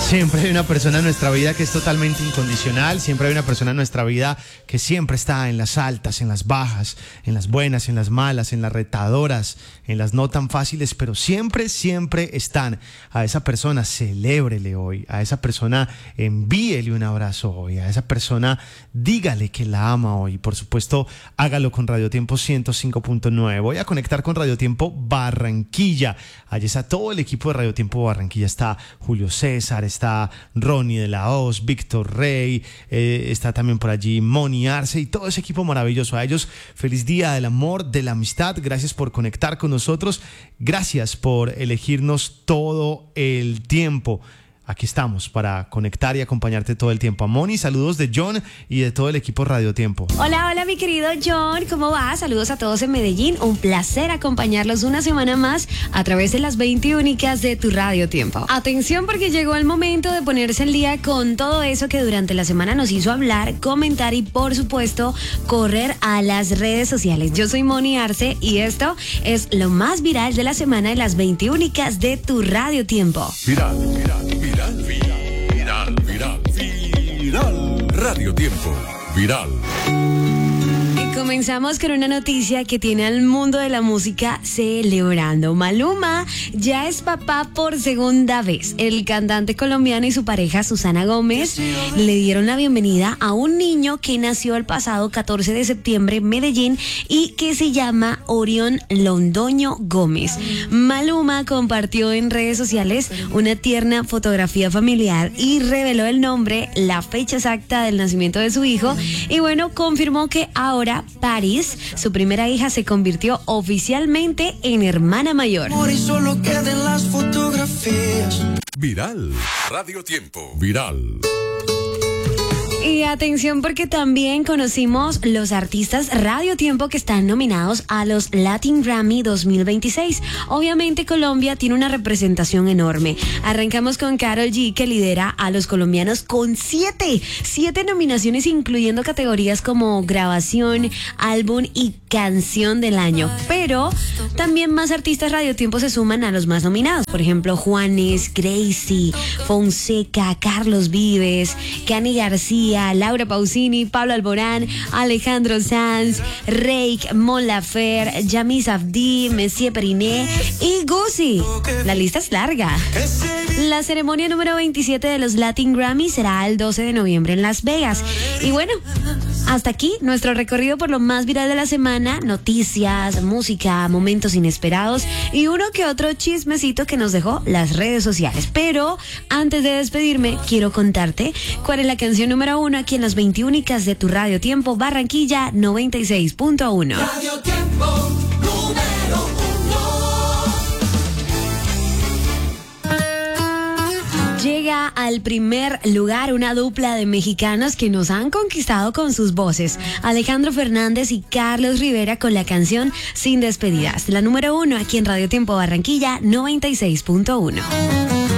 Siempre hay una persona en nuestra vida que es totalmente incondicional, siempre hay una persona en nuestra vida que siempre está en las altas, en las bajas, en las buenas, en las malas, en las retadoras, en las no tan fáciles, pero siempre, siempre están. A esa persona celébrele hoy, a esa persona envíele un abrazo hoy, a esa persona dígale que la ama hoy. Por supuesto, hágalo con Radio Tiempo 105.9. Voy a conectar con Radio Tiempo Barranquilla. Allí está todo el equipo de Radio Tiempo Barranquilla. Está Julio César, está Ronnie de la Hoz, Víctor Rey, está también por allí Moni Arce y todo ese equipo maravilloso. A ellos, feliz día del amor, de la amistad. Gracias por conectar con nosotros. Gracias por elegirnos todo el tiempo. Aquí estamos para conectar y acompañarte todo el tiempo. A Moni, saludos de John y de todo el equipo Radio Tiempo. Hola, hola mi querido John, ¿cómo va? Saludos a todos en Medellín. Un placer acompañarlos una semana más a través de las 20 únicas de tu Radio Tiempo. Atención porque llegó el momento de ponerse al día con todo eso que durante la semana nos hizo hablar, comentar y por supuesto correr a las redes sociales. Yo soy Moni Arce y esto es lo más viral de la semana de las 20 únicas de tu Radio Tiempo. Viral. Radio Tiempo, viral. Y comenzamos con una noticia que tiene al mundo de la música celebrando. Maluma ya es papá por segunda vez. El cantante colombiano y su pareja Susana Gómez le dieron la bienvenida a un niño que nació el pasado 14 de septiembre en Medellín y que se llama Orión Londoño Gómez. Maluma compartió en redes sociales una tierna fotografía familiar y reveló el nombre, la fecha exacta del nacimiento de su hijo y bueno, confirmó que ahora Paris, su primera hija, se convirtió oficialmente en hermana mayor. Viral. Radio Tiempo. Viral. Y atención porque también conocimos los artistas Radio Tiempo que están nominados a los Latin Grammy 2026. Obviamente Colombia tiene una representación enorme. Arrancamos con Karol G, que lidera a los colombianos con 7 nominaciones, incluyendo categorías como grabación, álbum y canción del año. Pero también más artistas Radio Tiempo se suman a los más nominados. Por ejemplo, Juanes, Gracie, Fonseca, Carlos Vives, Cani García, Laura Pausini, Pablo Alborán, Alejandro Sanz, Reik, Mon Laferte, Yamis Abdi, Messier Periné y Guzzi. La lista es larga. La ceremonia número 27 de los Latin Grammy será el 12 de noviembre en Las Vegas. Y bueno, hasta aquí nuestro recorrido por lo más viral de la semana, noticias, música, momentos inesperados y uno que otro chismecito que nos dejó las redes sociales. Pero antes de despedirme, quiero contarte cuál es la canción número 1 aquí en las 20 únicas de tu Radio Tiempo Barranquilla 96.1. Radio Tiempo número 1. Llega al primer lugar una dupla de mexicanos que nos han conquistado con sus voces. Alejandro Fernández y Carlos Rivera con la canción Sin Despedidas. La número 1 aquí en Radio Tiempo Barranquilla 96.1.